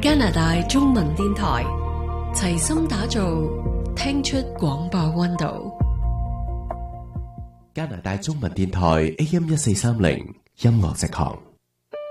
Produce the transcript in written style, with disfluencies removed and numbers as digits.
加拿大中文電台齊心打造聽出廣播溫度。 加拿大中文電台 AM1430 音樂直航。